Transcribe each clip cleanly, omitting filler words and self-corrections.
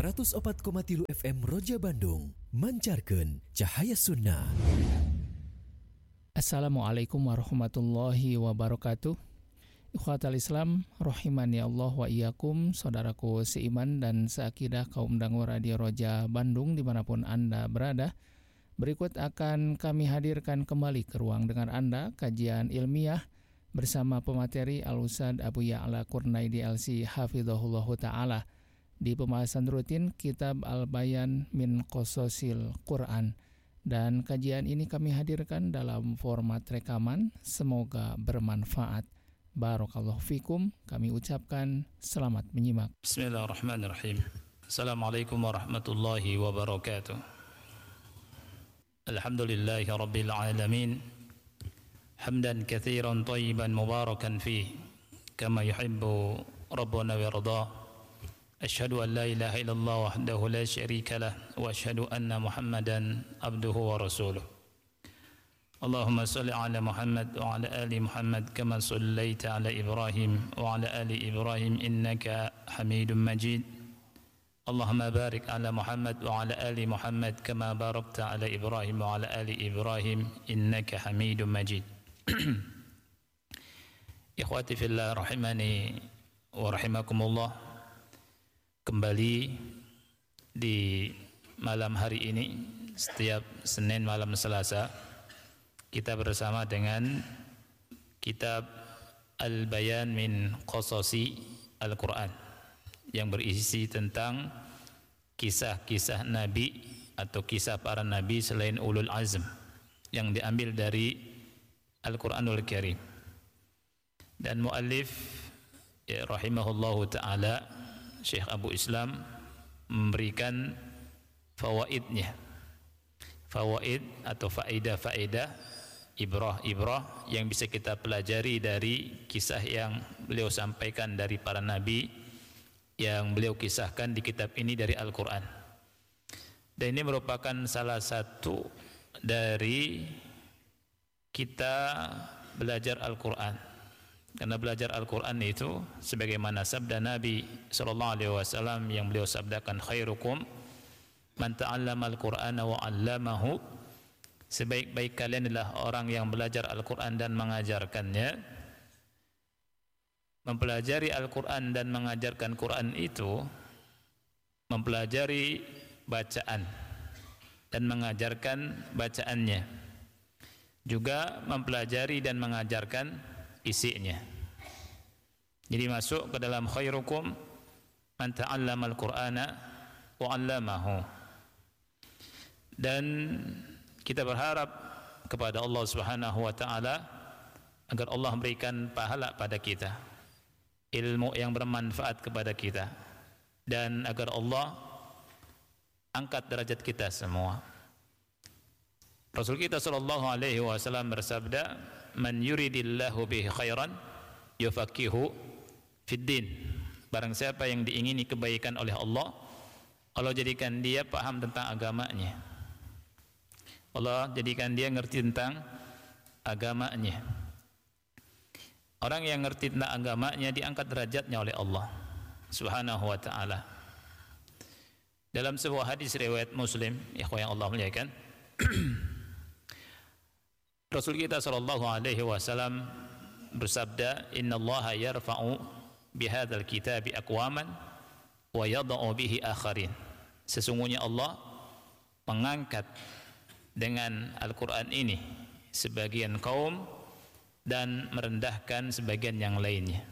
104,3 FM Roja Bandung mancarkeun cahaya sunnah. Assalamualaikum warahmatullahi wabarakatuh. Ikhwatal Islam rahimani Allah wa iyyakum, saudaraku seiman dan seakidah kaum dangu Radio Roja Bandung dimanapun Anda berada. Berikut akan kami hadirkan kembali ke ruang dengar Anda kajian ilmiah bersama pemateri Al-Ustadz Abu Ya'la Qurnaidi LC Hafizahullahu Ta'ala di pembahasan rutin Kitab Al-Bayan min Qososil Quran. Dan kajian ini kami hadirkan dalam format rekaman, semoga bermanfaat. Barakallahu fikum, kami ucapkan selamat menyimak. Bismillahirrahmanirrahim. Assalamualaikum warahmatullahi wabarakatuh. Alhamdulillahi rabbil alamin. Hamdan katsiran thayyiban mubarakan fih, kama yuhibbu rabbuna wa yardah. Asyhadu an la ilaha illallah wahdahu la syarika lah wa asyhadu anna Muhammadan abduhu wa rasuluh. Allahumma salli ala Muhammad wa ala ali Muhammad kama sallaita ala Ibrahim wa ala ali Ibrahim innaka Hamidum Majid. Allahumma barik ala Muhammad wa ala ali Muhammad kama barakta ala Ibrahim wa ala ali Ibrahim innaka Hamidum Majid. Ikhwati fillah rahimani wa rahimakumullah. Kembali di malam hari ini, setiap Senin malam Selasa, kita bersama dengan kitab Al-Bayan min Qososi Al-Quran yang berisi tentang kisah-kisah Nabi atau kisah para Nabi selain Ulul Azm yang diambil dari Al-Quranul Karim. Dan muallif ya, rahimahullahu ta'ala, Syekh Abu Islam memberikan fawaidnya, fawaid atau faedah-faedah, ibrah-ibrah yang bisa kita pelajari dari kisah yang beliau sampaikan dari para nabi yang beliau kisahkan di kitab ini dari Al-Quran. Dan ini merupakan salah satu dari kita belajar Al-Quran. Karena belajar Al-Quran itu sebagaimana sabda Nabi SAW yang beliau sabdakan, khairukum man ta'allama al-Qur'ana wa 'allamahu, sebaik-baik kalian adalah orang yang belajar Al-Quran dan mengajarkannya. Mempelajari Al-Quran dan mengajarkan Quran itu mempelajari bacaan dan mengajarkan bacaannya, juga mempelajari dan mengajarkan isinya. Jadi masuk ke dalam khairukum man ta'allama al-Qur'ana wa 'allamahu. Dan kita berharap kepada Allah Subhanahu wa taala agar Allah memberikan pahala pada kita, ilmu yang bermanfaat kepada kita, dan agar Allah angkat derajat kita semua. Rasul kita sallallahu alaihi wasallam bersabda, "Man yuridillahu bihi khairan yufaqihu fid din." Barang siapa yang diingini kebaikan oleh Allah, Allah jadikan dia paham tentang agamanya. Allah jadikan dia ngerti tentang agamanya. Orang yang ngerti tentang agamanya diangkat derajatnya oleh Allah Subhanahu wa taala. Dalam sebuah hadis riwayat Muslim, ikhwan yang Allah muliakan, Rasul kita sallallahu alaihi wasallam bersabda, "Innallaha yarfa'u bihadzal kitabi aqwaman wa yad'u bihi akharin." Sesungguhnya Allah mengangkat dengan Al-Qur'an ini sebagian kaum dan merendahkan sebagian yang lainnya.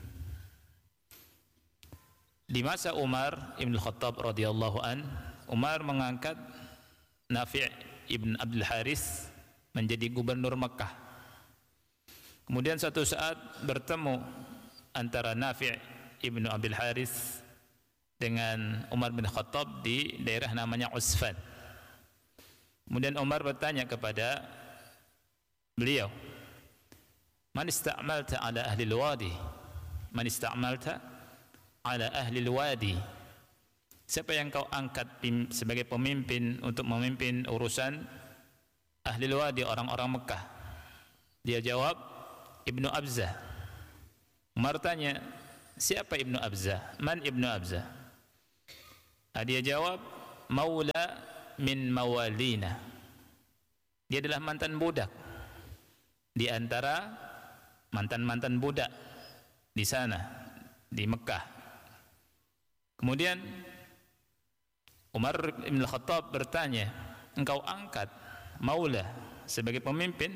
Di masa Umar Ibn Khattab radhiyallahu an, Umar mengangkat Nafi' ibn Abdul Harith menjadi gubernur Mekah. Kemudian suatu saat bertemu antara Nafi' ibnu Abdul Harith dengan Umar bin Khattab di daerah namanya Usfan. Kemudian Umar bertanya kepada beliau, "Man ista'malta ala ahli al-wadi? Man ista'malta ala ahli al-wadi?" Siapa yang kau angkat sebagai pemimpin untuk memimpin urusan ahli al-wadi, orang-orang Mekah? Dia jawab, Ibnu Abzah. Umar tanya, siapa Ibnu Abzah? Man Ibnu Abzah? Dia jawab, maula min mawalina. Dia adalah mantan budak di antara mantan-mantan budak di sana, di Mekah. Kemudian Umar bin Khattab bertanya, engkau angkat maula sebagai pemimpin?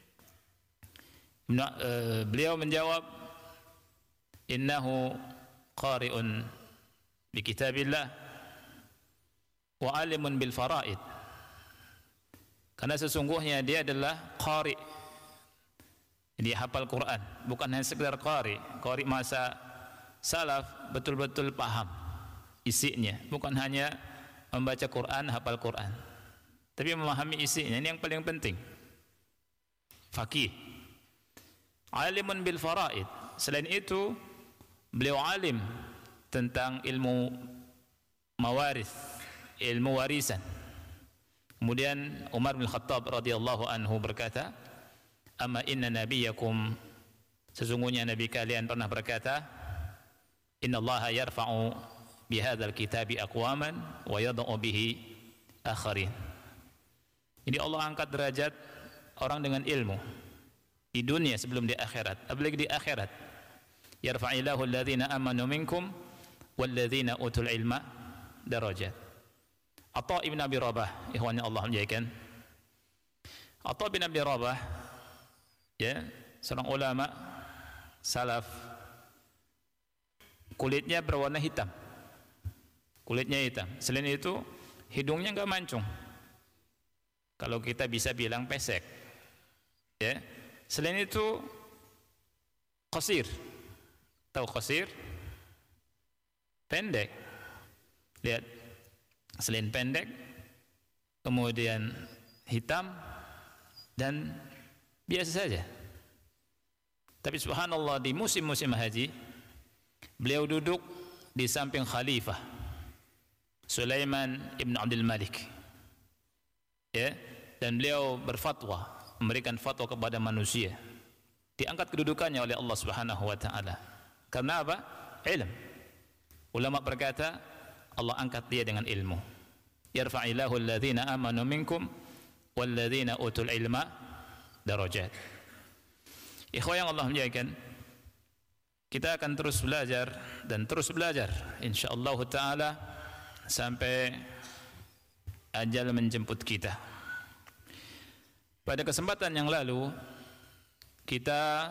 Beliau menjawab, innahu qari'un bi kitabillah wa alimun bil faraid. Karena sesungguhnya dia adalah qari, dia hafal Quran, bukan hanya sekedar qari. Qari masa salaf betul-betul paham isinya, bukan hanya membaca Quran, hafal Quran, tapi memahami isinya. Ini yang paling penting. Faqih, alimun bil faraid. Selain itu, beliau alim tentang ilmu mawaris, ilmu warisan. Kemudian Umar bin Khattab radhiyallahu anhu berkata, amma inna nabiyakum, sesungguhnya nabi kalian pernah berkata, innallaha yarfa'u bihadzal kitabi aqwaman wa yad'u bihi akharin. Jadi Allah angkat derajat orang dengan ilmu di dunia sebelum di akhirat, apalagi di akhirat. Yarfa'illahu alladhina amanu minkum walladzina utul ilma darajat. Atha ibn Abi Rabah, ikhwani Allah menjadikan, Atha bin Abi Rabah, ya, seorang ulama salaf, kulitnya berwarna hitam, kulitnya hitam. Selain itu hidungnya enggak mancung, kalau kita bisa bilang pesek, ya. Selain itu qasir, tahu qasir? Pendek. Lihat, selain pendek, kemudian hitam dan biasa saja. Tapi subhanallah, di musim-musim haji beliau duduk di samping khalifah Sulaiman ibn Abdul Malik, ya, dan beliau berfatwa, memberikan fatwa kepada manusia. Diangkat kedudukannya oleh Allah Subhanahu wa taala. Karena apa? Ilmu. Ulama berkata, Allah angkat dia dengan ilmu. Yarfa'illahu alladhina amanu minkum walladzina utul ilma darajat. Ikhwan yang Allah muliakan, kita akan terus belajar dan terus belajar insyaallah taala sampai ajal menjemput kita. Pada kesempatan yang lalu kita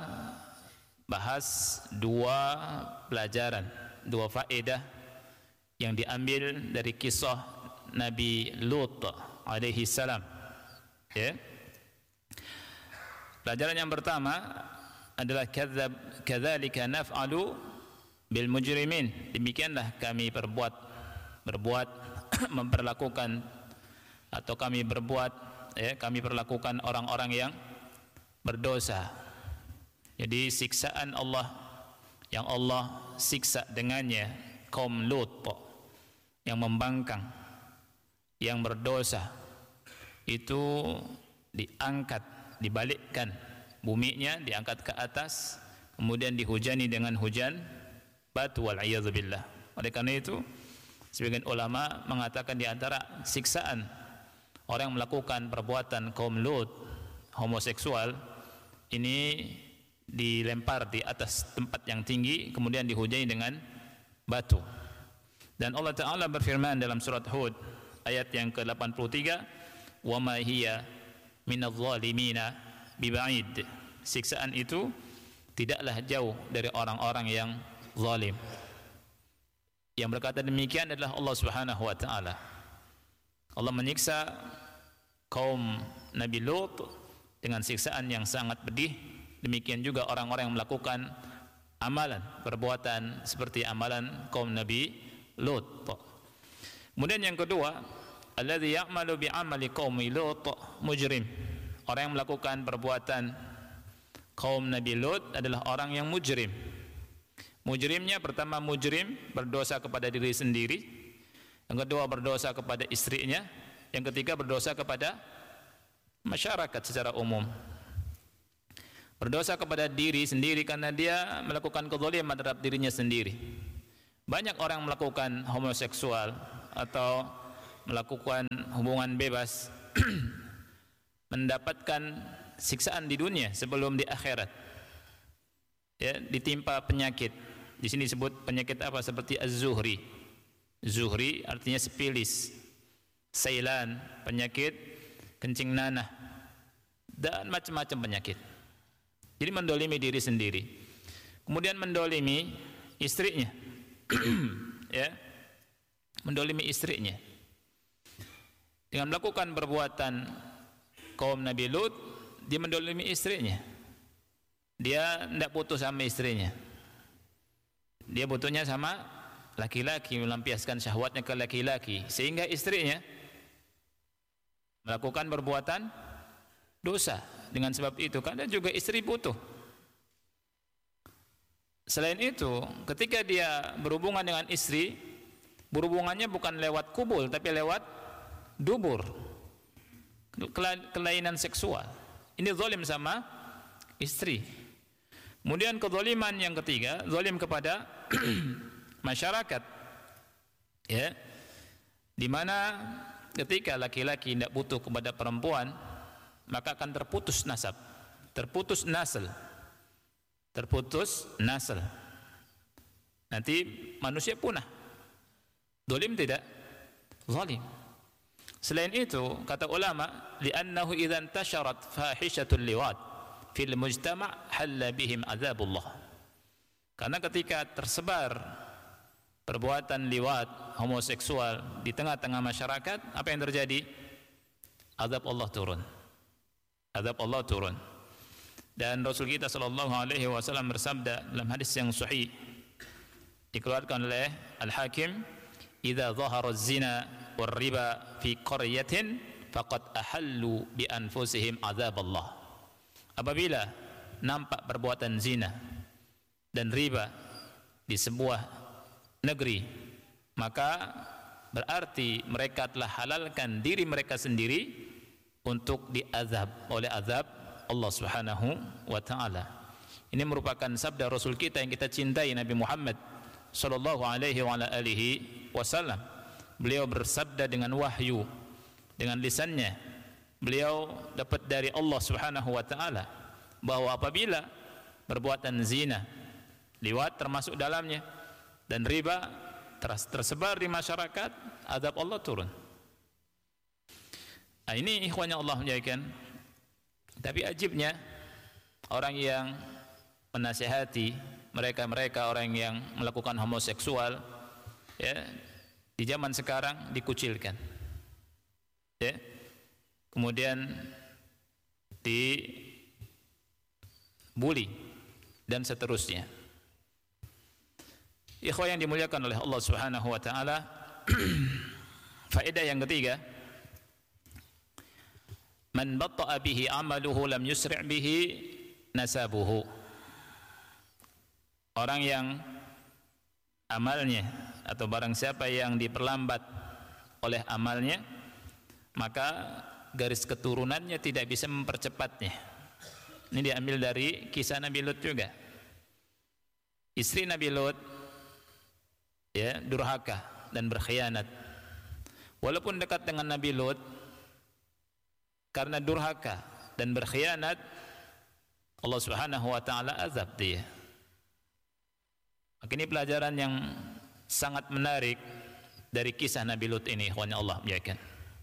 bahas dua pelajaran, dua faedah yang diambil dari kisah Nabi Lut alaihi salam, ya. Pelajaran yang pertama adalah kadzalika naf'alu bil mujrimin. Demikianlah kami berbuat memperlakukan, atau kami berbuat, ya, kami perlakukan orang-orang yang berdosa. Jadi siksaan Allah yang Allah siksa dengannya kaum Lut yang membangkang, yang berdosa, itu diangkat, dibalikkan buminya, diangkat ke atas, kemudian dihujani dengan hujan batu, wal a'yadzu billah. Oleh karena itu sebagian ulama mengatakan di antara siksaan orang yang melakukan perbuatan kaum Lut homoseksual ini dilempar di atas tempat yang tinggi, kemudian dihujani dengan batu. Dan Allah Ta'ala berfirman dalam surat Hud ayat yang ke-83, wa ma hiya minadh dhalimina biba'id. Siksaan itu tidaklah jauh dari orang-orang yang zalim. Yang berkata demikian adalah Allah Subhanahu wa taala. Allah menyiksa kaum Nabi Lut dengan siksaan yang sangat pedih. Demikian juga orang-orang yang melakukan amalan, perbuatan seperti amalan kaum Nabi Lut. Kemudian yang kedua, alladzi ya'malu bi'amali qaumi Lut mujrim. Orang yang melakukan perbuatan kaum Nabi Lut adalah orang yang mujrim. Mujrimnya, pertama mujrim berdosa kepada diri sendiri, yang kedua berdosa kepada istrinya, yang ketiga berdosa kepada masyarakat secara umum. Berdosa kepada diri sendiri karena dia melakukan kezaliman terhadap dirinya sendiri. Banyak orang melakukan homoseksual atau melakukan hubungan bebas mendapatkan siksaan di dunia sebelum di akhirat. Ya, ditimpa penyakit. Di sini disebut penyakit apa? Seperti az-zuhri. Zuhri artinya sepilis, sailan, penyakit kencing nanah, dan macam-macam penyakit. Jadi mendolimi diri sendiri, kemudian mendolimi istrinya. Ya, mendolimi istrinya dengan melakukan perbuatan kaum Nabi Lut. Dia mendolimi istrinya. Dia tidak putus sama istrinya. Dia butuhnya sama laki-laki, melampiaskan syahwatnya ke laki-laki, sehingga istrinya melakukan perbuatan dosa dengan sebab itu, karena juga istri butuh. Selain itu, ketika dia berhubungan dengan istri, berhubungannya bukan lewat kubul tapi lewat dubur, kelainan seksual. Ini zalim sama istri. Kemudian kezaliman yang ketiga, zalim kepada masyarakat. Ya. Di mana ketika laki-laki tidak butuh kepada perempuan, maka akan terputus nasab, terputus nasl. Terputus nasl. Nanti manusia punah. Zalim tidak? Zalim. Selain itu, kata ulama, li'annahu idza intasharat fahishatul liwat fil mujtama' halla bihim adzabullah. Karena ketika tersebar perbuatan liwat, homoseksual di tengah-tengah masyarakat, apa yang terjadi? Azab Allah turun. Azab Allah turun. Dan Rasul kita sallallahu alaihi wasallam bersabda dalam hadis yang sahih dikeluarkan oleh Al-Hakim, "Idza dhahara az-zina war-riba fi qaryatin faqad ahallu bi anfusihim azab Allah." Apabila nampak perbuatan zina dan riba di sebuah negeri, maka berarti mereka telah halalkan diri mereka sendiri untuk diazab oleh azab Allah Subhanahu wa taala. Ini merupakan sabda Rasul kita yang kita cintai, Nabi Muhammad sallallahu alaihi wa ala alihi wasallam. Beliau bersabda dengan wahyu, dengan lisannya. Beliau dapat dari Allah Subhanahu wa taala bahwa apabila perbuatan zina, liwat termasuk dalamnya, dan riba tersebar di masyarakat, azab Allah turun. Nah, ini ikhwannya Allah menjadikan. Tapi ajibnya orang yang menasihati mereka orang yang melakukan homoseksual, ya, di zaman sekarang dikucilkan, ya, kemudian dibully dan seterusnya. Ikhwan yang dimuliakan oleh Allah Subhanahu wa taala, faedah yang ketiga, man batta'a bihi amaluhu lam yusri' bihi nasabuhu. Orang yang amalnya atau barang siapa yang diperlambat oleh amalnya, maka garis keturunannya tidak bisa mempercepatnya. Ini diambil dari kisah Nabi Lut juga. Istri Nabi Lut, ya, durhaka dan berkhianat. Walaupun dekat dengan Nabi Lut, karena durhaka dan berkhianat, Allah Subhanahu wa taala azab dia. Maka ini pelajaran yang sangat menarik dari kisah Nabi Lut ini, ikhwanya Allah muliakan.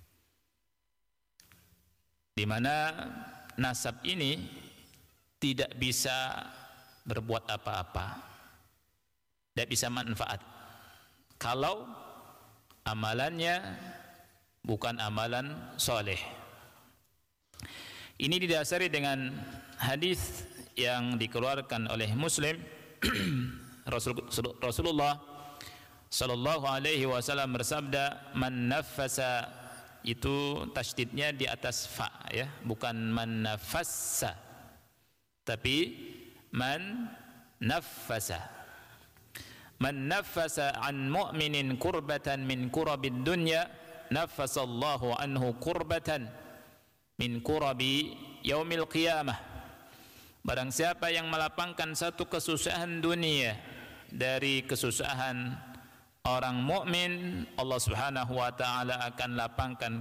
Di mana nasab ini tidak bisa berbuat apa-apa, tidak bisa manfaat kalau amalannya bukan amalan soleh. Ini didasari dengan hadis yang dikeluarkan oleh Muslim. Rasulullah sallallahu alaihi wasallam bersabda, man nafasa, itu tasydidnya di atas fa, ya, bukan man nafassa, tapi man nafasa. Man nafasa an mu'minin kurbatan min kurabid dunya, nafasallahu anhu kurbatan min kurabi yaumil qiyamah. Barang siapa yang melapangkan satu kesusahan dunia dari kesusahan orang mukmin, Allah Subhanahu wa taala akan lapangkan